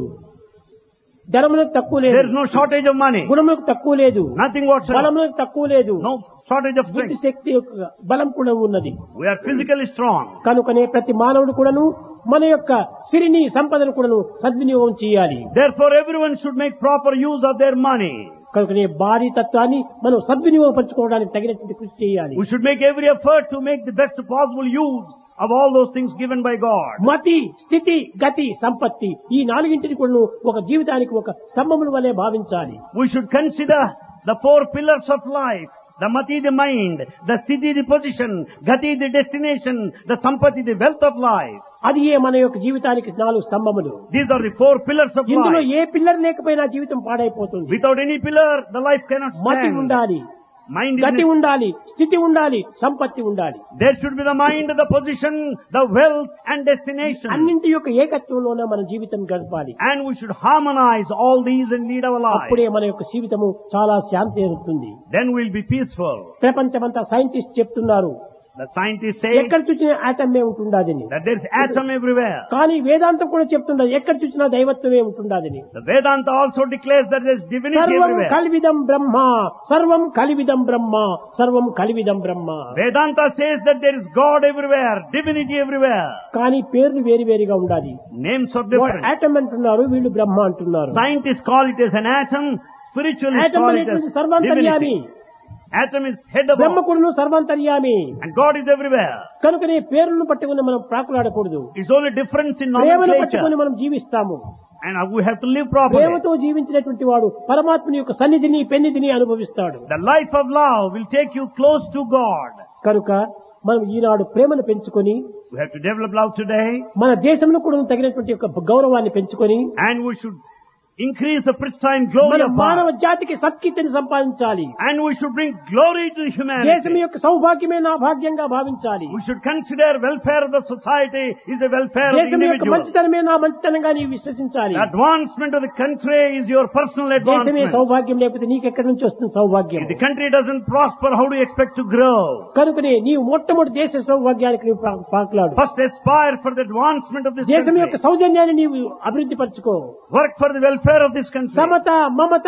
ధనములకు తక్కువ లేదు, There's no shortage of money. గుణములకు తక్కువ లేదు, Nothing whatsoever. బలములకు తక్కువ లేదు, No shortage of బుద్ధి strength. శక్తి యొక్క బలం కూడా ఉన్నది. We are physically strong. కనుకనే ప్రతి మానవుడు కూడాను మన యొక్క సిరిని సంపదను కూడాను సద్వినియోగం చేయాలి. Therefore, everyone should make proper use of their money. కనుకనే భారీ తత్వాన్ని మనం సద్వినియోగపరచుకోవడానికి తగినటువంటి కృషి చేయాలి. We should make every effort to make the best possible use of all those things given by God. మతి, స్థితి, గతి, సంపత్తి ఈ నాలుగింటిని కూడా ఒక జీవితానికి ఒక స్తంభముల వలె భావించాలి. We should consider the four pillars of life. The mati, the mind, the sthiti, the position, gati, the destination, the sampati, the wealth of life. అది ఏ మన యొక్క జీవితానికి నాలుగు స్తంభములు. These are the four pillars of ఇందులో life. ఏ pillar లేకపోయినా జీవితం పాడైపోతుంది. Without any pillar, the life cannot మతి stand. ఉండాలి, Mind గతి is, ఉండాలి, స్థితి ఉండాలి, సంపత్తి ఉండాలి. there should be the mind, the position, the wealth and destination. అన్నింటి యొక్క ఏకత్వంలోనే మన జీవితం గడపాలి. And we should harmonize all these and lead our life. అప్పుడే మన యొక్క జీవితము చాలా శాంతి ఉంటుంది. Then we'll be peaceful. ప్రపంచమంతా సైంటిస్ట్ చెప్తున్నారు, The scientists say ఎక్కడ చూసినా ఆటమే ఉంటుండాదని. that there's atom everywhere. కానీ వేదాంతం కూడా చెప్తుండదు, ఎక్కడ చూసినా దైవత్వమే ఉంటుండాదని. The Vedanta also declares that there's divinity సర్వం everywhere. కలివిదం బ్రహ్మ, సర్వం కలివిదం బ్రహ్మ, సర్వం కలివిదం బ్రహ్మ. Vedanta says that there is God everywhere, divinity everywhere. కానీ పేర్లు వేరు వేరుగా ఉండాలి. Names are వాడు different. ఆటం అంటున్నారు, వీళ్ళు బ్రహ్మ అంటున్నారు. Scientists call it as an atom, spiritualists atom call it అనేటువంటి as సర్వాంతర్యామి, divinity. Atom is head Brahma above కూడా సర్వాంతర్యామి. and God is everywhere. కనుకనే పేర్లను పట్టుకుని మనం ప్రాకులాడకూడదు. It's only difference in ప్రేమను nomenclature. పట్టుకుని మనం జీవిస్తాము. And we have to live properly. ప్రేమతో జీవించినటువంటి వాడు పరమాత్మని యొక్క సన్నిధిని పెన్నిధిని అనుభవిస్తాడు. The life of love will take you close to God. కనుక మనం ఈనాడు ప్రేమను పెంచుకొని We have to develop love today, మన దేశంలో కూడా తగినటువంటి యొక్క గౌరవాన్ని పెంచుకొని and we should increase the pristine glory మన of మానవ God. జాతికి సత్కీర్తిని సంపాదించాలి. And we should bring glory to దేశం humanity. యొక్క సౌభాగ్యమే నా భాగ్యంగా భావించాలి. We should consider welfare of the society is the welfare of the దేశం యొక్క individual. మంచితనమే నా మంచితనంగా నీవు విశ్వసించాలి. The advancement of the country is your personal దేశమే advancement. సౌభాగ్యం లేకపోతే నీకెక్కడి నుంచి వస్తుంది సౌభాగ్యం? If the country doesn't prosper, how do you expect to grow? కనుకనే నీవు మొట్టమొదటి దేశ సౌభాగ్యానికి నీవు పా- పాకులాడు. First aspire for the advancement of this దేశం యొక్క country. సౌజన్యాన్ని నీవు అభివృద్ధి పరచుకో. Work for the welfare of this country. Samata, మమత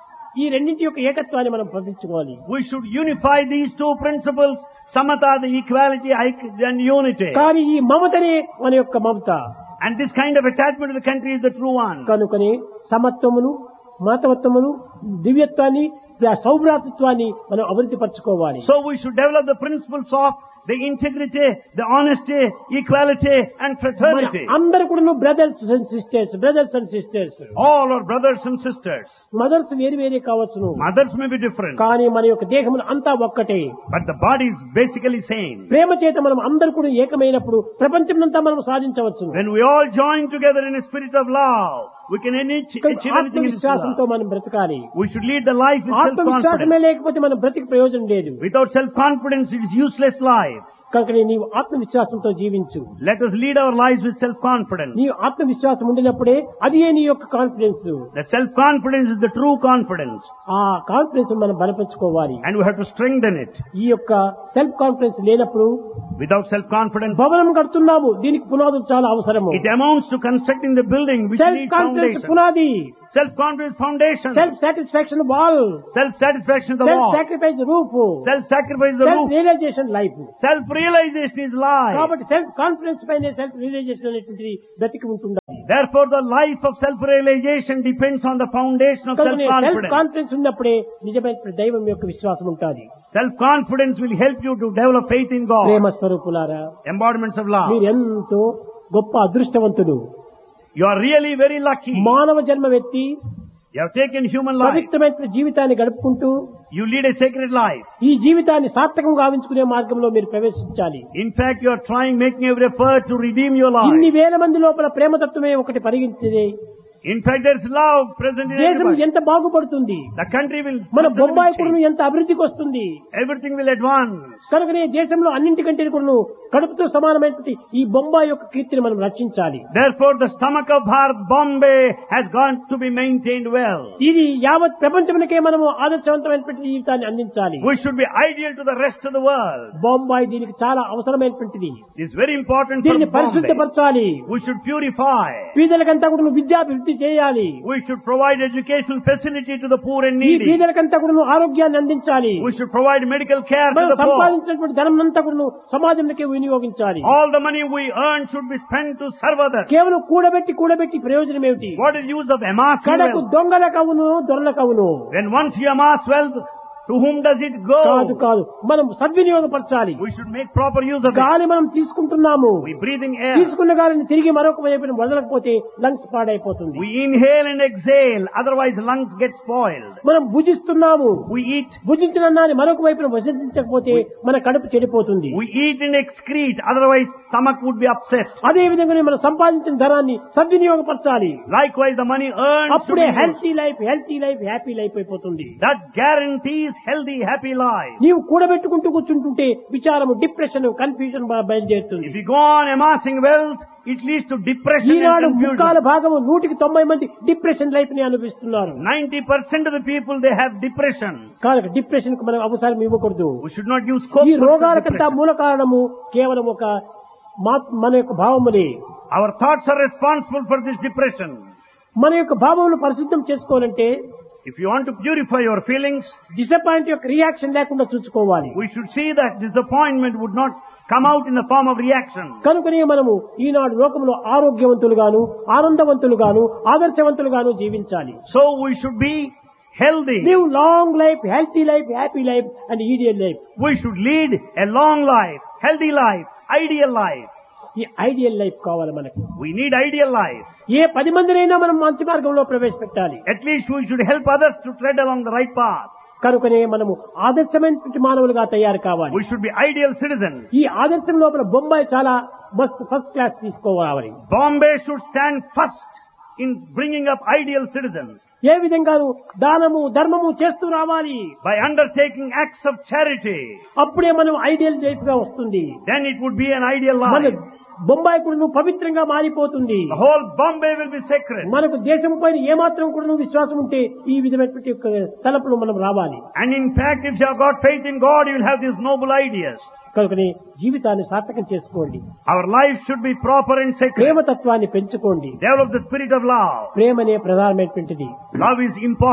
ఈ రెండింటి యొక్క ఏకత్వాన్ని మనం ప్రతించుకోవాలి. We should unify these two principles, samatha, the equality and unity. కానీ ఈ మమతనే మన యొక్క మమత. And this kind of attachment to the country is the true one. కనుకనే సమత్వమును, మాతవత్వమును, దివ్యత్వాన్ని, సౌభ్రాతృత్వాన్ని మనం అభివృద్ధి పరచుకోవాలి. So we should develop the principles of the integrity, the honesty, equality and fraternity. అందరు కూడా brothers and sisters, brothers and sisters. All are brothers and sisters. Mothers వేరు వేరే కావచ్చును, Mothers may be different, కానీ మన యొక్క దేహములు అంతా ఒక్కటే. but the body is basically same. ప్రేమ చేత మనం అందరు కూడా ఏకమైనప్పుడు ప్రపంచమంతా మనం సాధించవచ్చును. When we all join together in a spirit of love, we can achieve anything in this ఆత్మవిశ్వాసంతో love. మనం బ్రతకాలి. We should lead the life with ఆత్మవిశ్వాసమే self-confidence. లేకపోతే మనం బ్రతికి ప్రయోజనం లేదు. Without self-confidence, it is useless life. కనుక నీవు ఆత్మవిశ్వాసంతో జీవించు. Let us lead our lives with self-confidence. నీ ఆత్మవిశ్వాసం ఉండినప్పుడే అది నీ యొక్క confidence. The self-confidence is the true confidence. ఆ కాన్ఫిడెన్స్ మనం బలపరుచుకోవాలి. And we have to strengthen it. ఈ యొక్క సెల్ఫ్ కాన్ఫిడెన్స్ లేనప్పుడు Without self-confidence, భవనం కడుతున్నాము, దీనికి పునాదులు చాలా అవసరము. it amounts to constructing the building which self needs confidence foundation. పునాది. Self-confidence foundation. Self satisfaction wall, Self-satisfaction is the self wall. Sacrifice roof, Self-sacrifice is the self roof. Realisation life. Self-realization is life. కాబట్టి self confidence పైనే self realisation అనేటువంటిది బ్రతికి ఉంటుండాలి. Therefore, the life of self-realization depends on the foundation of self self-confidence. Confidence ఉన్నప్పుడే నిజమైన దైవం యొక్క విశ్వాసం ఉంటుంది. Self-confidence will help you to develop faith in God. ప్రేమ స్వరూపులారా, Embodiments of love. మీరు ఎంతో గొప్ప అదృష్టవంతులు. You are really very lucky. మానవ జన్మ ఎత్తి You have taken human life. పవిత్రమైన జీవితాన్ని గడుపుకుంటూ You lead a sacred life. ఈ జీవితాన్ని సార్థకం గావించుకునే మార్గంలో మీరు ప్రవేశించాలి. In fact, you are trying, making every effort to redeem your ఇన్ని life. వేల మంది లోపల ప్రేమతత్వమే ఒకటి పరిగించేది. In fact, there is love present in దేశం everybody. ఎంత బాగుపడుతుంది, The country will, మన బొంబాయి change. కూడా ఎంత అభివృద్ధికి వస్తుంది. Everything will advance. కనుకనే దేశంలో అన్నింటికంటే కూడా కడుపుతో సమానమైనటువంటి ఈ బొంబాయి యొక్క కీర్తిని మనం రక్షించాలి. Therefore, the stomach of Bharat, Bombay, has got to be maintained well. ఇది యావత్ ప్రపంచమునకే మనము ఆదర్శవంతమైనటువంటి జీవితాన్ని అందించాలి. We should be ideal to the rest of the world. Bombay దీనికి చాలా అవసరమైనటువంటిది. It is very important for దీన్ని Bombay. పరిశుద్ధపరచాలి. We should purify. పేదలకంతా కూడా విద్యాభివృద్ధి చేయాలి. We should provide educational facility to the poor and ఈ needy. పేదలకంతా కూడా ఆరోగ్యాన్ని అందించాలి. We should provide medical care to మనం the poor. సంపాదించినటువంటి ధనం అంతా కూడా సమాజంలోకి వినియోగించాలి. All the money we earn should be spent to serve others. కేవలం కూడబెట్టి కూడబెట్టి ప్రయోజనం ఏమిటి? What is the use of amassing కడకు wealth? దొంగలకు అవును దొరలకు అవును. When once you amass wealth, to whom does it కాదు go? కాదు, మనం సద్వినియోగపరచాలి. We should make proper use of it. గాలి మనం తీసుకుంటున్నాము, We breathing air. తీసుకున్న గాలిని తిరిగి మరొక వైపున వదలకపోతే లంగ్స్ పాడైపోతుంది. We inhale and exhale, otherwise lungs get spoiled. మనం భుజిస్తున్నాము, We eat. భుజించిన అన్నాన్ని మరొక వైపున భుజించకపోతే మన కడుపు చెడిపోతుంది. We eat and excrete, otherwise stomach would be upset. అదే విధంగా మనం సంపాదించిన ధనాన్ని సద్వినియోగపరచాలి. Likewise, the money earned should అప్పుడే be used. Healthy life healthy life happy life అయిపోతుంది. That guarantees healthy, happy life. నీవు కూడబెట్టుకుంటూ కూర్చుంటుంటే విచారము, డిప్రెషన్, కన్ఫ్యూజన్ బయలుదేరుతుంది. If you go on amassing wealth, it leads to depression Eenadu and ముక్కాల confusion. భాగము నూటికి తొంభై మంది depression life ని అనుభవిస్తున్నారు. ninety percent of the people, they have depression. కనుక డిప్రెషన్ కు మనం అవసరం ఇవ్వకూడదు. We should not use scope ఈ for రోగాలకంతా depression. మూల కారణము కేవలం ఒక మా- మన యొక్క భావములే. Our thoughts are responsible for this depression. మన యొక్క భావములు పరిశుద్ధం చేసుకోవాలంటే If you want to purify your feelings, disappoint యొక్క రియాక్షన్ లేకుండా చూసుకోవాలి. we should see that disappointment would not come out in the form of reaction. కనుకనే మనము ఈనాడు లోకంలో ఆరోగ్యవంతులుగాను, ఆనందవంతులుగాను, ఆదర్శవంతులుగాను జీవించాలి. So we should be healthy. Live long life, healthy life, happy life and ఈడియల్ life. We should lead a long life, healthy life, ideal life. ఈ ideal life కావాలి మనకు. We need ideal life. ఏ పది మందినైనా మనం మంచి మార్గంలో ప్రవేశపెట్టాలి. At least we should help others to tread along the right path. కనుకనే మనము ఆదర్శమైనటువంటి మానవులుగా తయారు కావాలి. We should be ideal citizens. ఈ ఆదర్శం లోపల బొంబాయి చాలా మస్తు ఫస్ట్ క్లాస్ తీసుకోవాలి. Bombay should stand first in bringing up ideal citizens. ఏ విధంగాను దానము ధర్మము చేస్తూ రావాలి. By undertaking acts of charity, అప్పుడే మనం ఐడియల్ లైఫ్ గా వస్తుంది. then it would be an ideal మన life. బొంబాయి కూడా పవిత్రంగా మారిపోతుంది. The whole Bombay will be sacred. మనకు దేశం పైన ఏమాత్రం కూడా విశ్వాసం ఉంటే ఈ విధమైనటువంటి యొక్క తలపులు మనం రావాలి. And in fact, if you have got faith in God, you will have these noble ideas. కనుకనే జీవితాన్ని సార్థకం చేసుకోండి. Our life should be proper and sacred. ప్రేమతత్వాన్ని పెంచుకోండి. Develop the spirit of love. ప్రేమనే ప్రధానమైనటువంటిది. Love is important.